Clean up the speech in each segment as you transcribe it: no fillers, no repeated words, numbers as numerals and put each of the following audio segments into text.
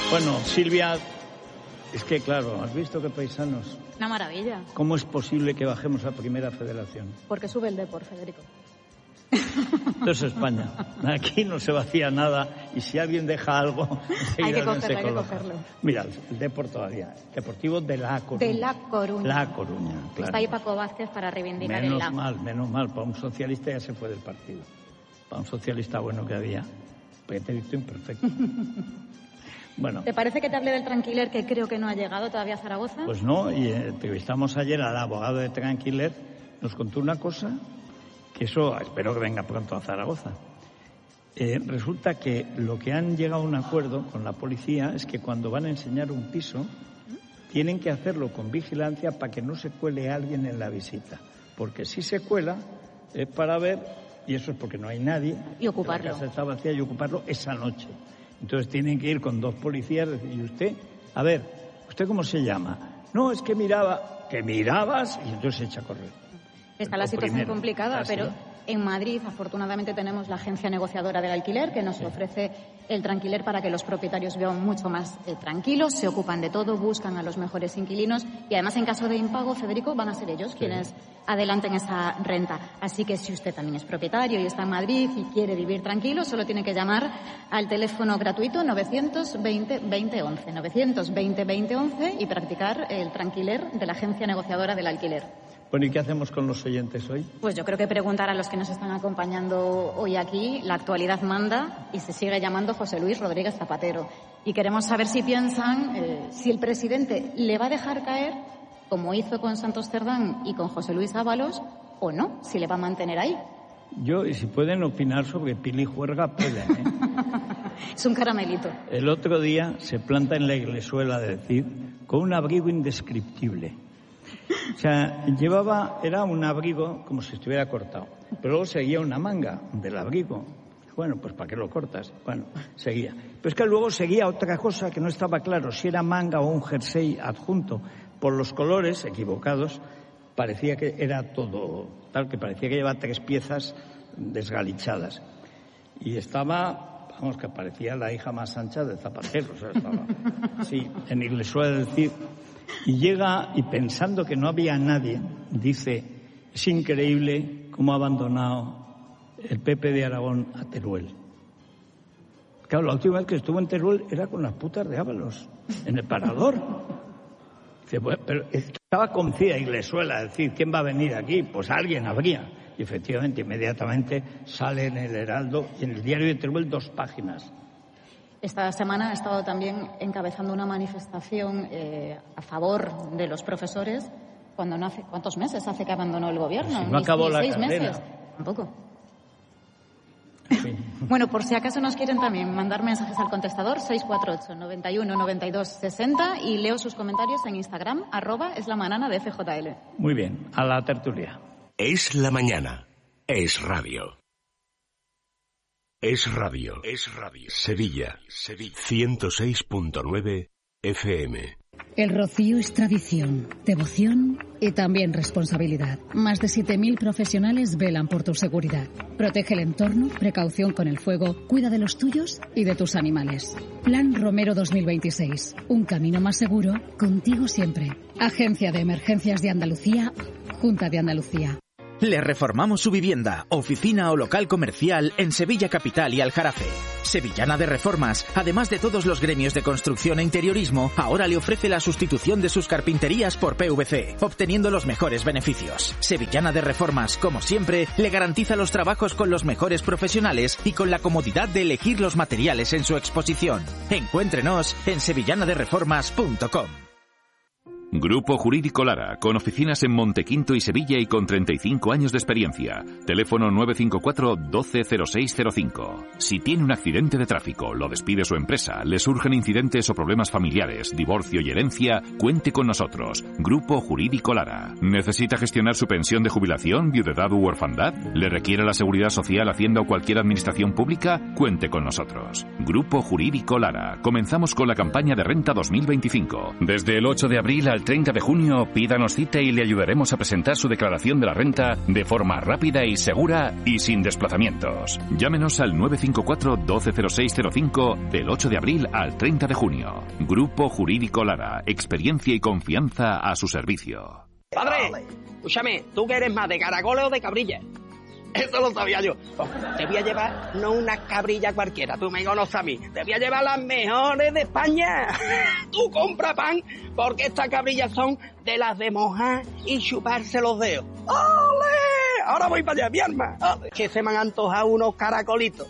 Bueno, Silvia, es que claro, ¿has visto qué paisanos? Una maravilla. ¿Cómo es posible que bajemos a Primera Federación? Porque sube el Depor, Federico. Esto es España. Aquí no se vacía nada y si alguien deja algo, hay que cogerlo. Mira, el Depor todavía. Deportivo de La Coruña. De La Coruña. La Coruña, claro. Está ahí Paco Vázquez para reivindicar el La. Menos mal. Para un socialista ya se fue del partido. Para un socialista bueno que había. Porque te he visto imperfecto. Bueno. ¿Te parece que te hable del Tranquiler que creo que no ha llegado todavía a Zaragoza? Pues no, y entrevistamos ayer al abogado de Tranquiler. Nos contó una cosa... que eso espero que venga pronto a Zaragoza. Resulta que lo que han llegado a un acuerdo con la policía es que cuando van a enseñar un piso tienen que hacerlo con vigilancia para que no se cuele alguien en la visita. Porque si se cuela es para ver, y eso es porque no hay nadie, y ocuparlo. La casa está vacía y ocuparlo esa noche. Entonces tienen que ir con 2 policías y usted, a ver, ¿usted cómo se llama? No, es que miraba, que mirabas y entonces se echa a correr. Está la situación complicada, pero en Madrid, afortunadamente, tenemos la agencia negociadora del alquiler que nos ofrece el Tranquiler para que los propietarios vivan mucho más tranquilos, se ocupan de todo, buscan a los mejores inquilinos y, además, en caso de impago, Federico, van a ser ellos quienes adelanten esa renta. Así que si usted también es propietario y está en Madrid y quiere vivir tranquilo, solo tiene que llamar al teléfono gratuito 920-2011, 920-2011 y practicar el Tranquiler de la agencia negociadora del alquiler. Bueno, ¿y qué hacemos con los oyentes hoy? Pues yo creo que preguntar a los que nos están acompañando hoy aquí. La actualidad manda y se sigue llamando José Luis Rodríguez Zapatero. Y queremos saber si piensan si el presidente le va a dejar caer, como hizo con Santos Cerdán y con José Luis Ábalos, o no, si le va a mantener ahí. Yo, y si pueden opinar sobre Pili Juerga, pueden, ¿eh? Es un caramelito. El otro día se planta en la iglesuela de decir, con un abrigo indescriptible. O sea, era un abrigo como si estuviera cortado, pero luego seguía una manga del abrigo. Bueno, pues ¿para qué lo cortas? Bueno, seguía. Pero es que luego seguía otra cosa que no estaba claro, si era manga o un jersey adjunto. Por los colores equivocados, parecía que era todo tal, que parecía que llevaba 3 piezas desgalichadas. Y estaba, vamos, que parecía la hija más ancha de Zapatero. O sea, estaba así, en iglesuela de decir... Y llega, y pensando que no había nadie, dice, es increíble cómo ha abandonado el PP de Aragón a Teruel. Claro, la última vez que estuvo en Teruel era con las putas de Ábalos, en el Parador. Dice, bueno, pero estaba convencida Iglesuela, es decir, ¿quién va a venir aquí? Pues alguien habría. Y efectivamente, inmediatamente sale en el Heraldo y en el diario de Teruel 2 páginas. Esta semana ha estado también encabezando una manifestación a favor de los profesores cuando no hace... ¿Cuántos meses hace que abandonó el gobierno? Si no acabó la 6 carrera. meses. Tampoco. Sí. Bueno, por si acaso nos quieren también mandar mensajes al contestador 648 91 92 60 y leo sus comentarios en Instagram @eslamanana de FJL. Muy bien, a la tertulia. Es la mañana. Es radio. Es radio. Sevilla. 106.9 FM. El rocío es tradición, devoción y también responsabilidad. Más de 7.000 profesionales velan por tu seguridad. Protege el entorno, precaución con el fuego, cuida de los tuyos y de tus animales. Plan Romero 2026. Un camino más seguro, contigo siempre. Agencia de Emergencias de Andalucía, Junta de Andalucía. Le reformamos su vivienda, oficina o local comercial en Sevilla Capital y Aljarafe. Sevillana de Reformas, además de todos los gremios de construcción e interiorismo, ahora le ofrece la sustitución de sus carpinterías por PVC, obteniendo los mejores beneficios. Sevillana de Reformas, como siempre, le garantiza los trabajos con los mejores profesionales y con la comodidad de elegir los materiales en su exposición. Encuéntrenos en sevillanadereformas.com. Grupo Jurídico Lara, con oficinas en Montequinto y Sevilla y con 35 años de experiencia. Teléfono 954 120605. Si tiene un accidente de tráfico, lo despide su empresa, le surgen incidentes o problemas familiares, divorcio y herencia, cuente con nosotros. Grupo Jurídico Lara. ¿Necesita gestionar su pensión de jubilación, viudedad u orfandad? ¿Le requiere la Seguridad Social, Hacienda o cualquier administración pública? Cuente con nosotros. Grupo Jurídico Lara. Comenzamos con la campaña de renta 2025. Desde el 8 de abril al 30 de junio, pídanos cita y le ayudaremos a presentar su declaración de la renta de forma rápida y segura y sin desplazamientos. Llámenos al 954 120605 del 8 de abril al 30 de junio. Grupo Jurídico Lara. Experiencia y confianza a su servicio. Padre, escúchame, ¿tú que eres más de caracoles o de cabrilla? Eso lo sabía yo. Te voy a llevar no una cabrilla cualquiera, tú me conoces a mí. Te voy a llevar las mejores de España. Tú compra pan, porque estas cabrillas son de las de mojar y chuparse los dedos. ¡Ole! Ahora voy para allá, mi arma. ¡Ole! Que se me han antojado unos caracolitos.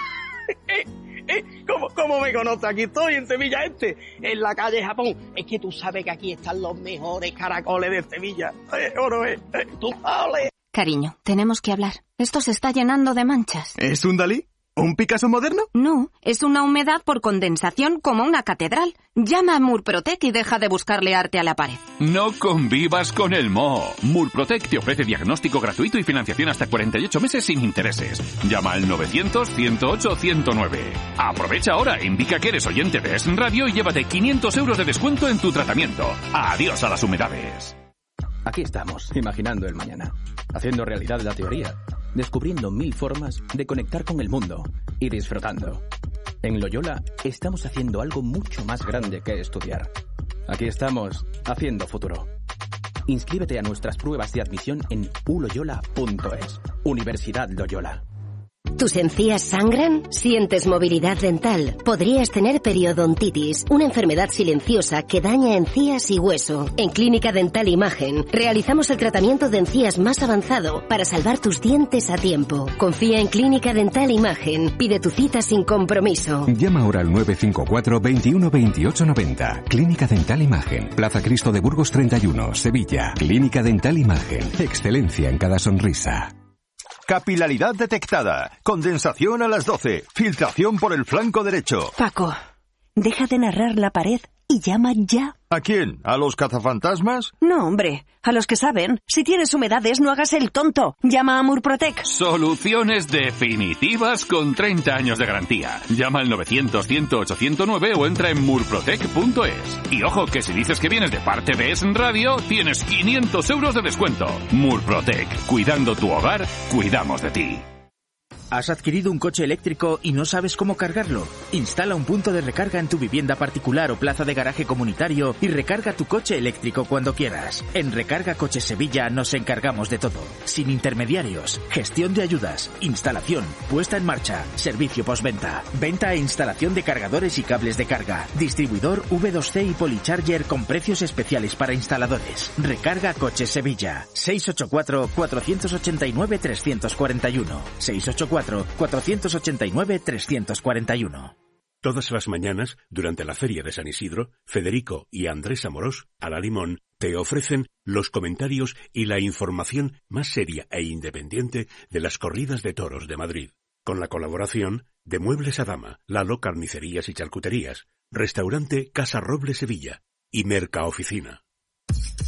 ¿Cómo me conoces? Aquí estoy, en Sevilla en la calle Japón. Es que tú sabes que aquí están los mejores caracoles de Sevilla. Oro es. Tú, ¡ole! Cariño, tenemos que hablar. Esto se está llenando de manchas. ¿Es un Dalí? ¿Un Picasso moderno? No, es una humedad por condensación como una catedral. Llama a Murprotec y deja de buscarle arte a la pared. No convivas con el moho. Murprotec te ofrece diagnóstico gratuito y financiación hasta 48 meses sin intereses. Llama al 900-108-109. Aprovecha ahora, indica que eres oyente de Es Radio y llévate 500 euros de descuento en tu tratamiento. Adiós a las humedades. Aquí estamos, imaginando el mañana, haciendo realidad la teoría, descubriendo 1000 formas de conectar con el mundo y disfrutando. En Loyola estamos haciendo algo mucho más grande que estudiar. Aquí estamos, haciendo futuro. Inscríbete a nuestras pruebas de admisión en uloyola.es. Universidad Loyola. ¿Tus encías sangran? ¿Sientes movilidad dental? Podrías tener periodontitis, una enfermedad silenciosa que daña encías y hueso. En Clínica Dental Imagen realizamos el tratamiento de encías más avanzado para salvar tus dientes a tiempo. Confía en Clínica Dental Imagen. Pide tu cita sin compromiso. Llama ahora al 954 21 28 90. Clínica Dental Imagen. Plaza Cristo de Burgos 31, Sevilla. Clínica Dental Imagen. Excelencia en cada sonrisa. Capilaridad detectada. Condensación a las 12. Filtración por el flanco derecho. Paco, deja de narrar la pared y llama ya. ¿A quién? ¿A los cazafantasmas? No, hombre, a los que saben. Si tienes humedades, no hagas el tonto. Llama a Murprotec. Soluciones definitivas con 30 años de garantía. Llama al 900-108-109 o entra en murprotec.es. Y ojo, que si dices que vienes de parte de Es Radio, tienes 500 euros de descuento. Murprotec. Cuidando tu hogar, cuidamos de ti. ¿Has adquirido un coche eléctrico y no sabes cómo cargarlo? Instala un punto de recarga en tu vivienda particular o plaza de garaje comunitario y recarga tu coche eléctrico cuando quieras. En Recarga Coches Sevilla nos encargamos de todo. Sin intermediarios, gestión de ayudas, instalación, puesta en marcha, servicio postventa, venta e instalación de cargadores y cables de carga, distribuidor V2C y Policharger con precios especiales para instaladores. Recarga Coches Sevilla. 684-489-341. 684-489-341. Todas las mañanas, durante la Feria de San Isidro, Federico y Andrés Amorós, a la Limón, te ofrecen los comentarios y la información más seria e independiente de las corridas de toros de Madrid. Con la colaboración de Muebles Adama, Lalo Carnicerías y Charcuterías, Restaurante Casa Roble Sevilla y Mercaoficina.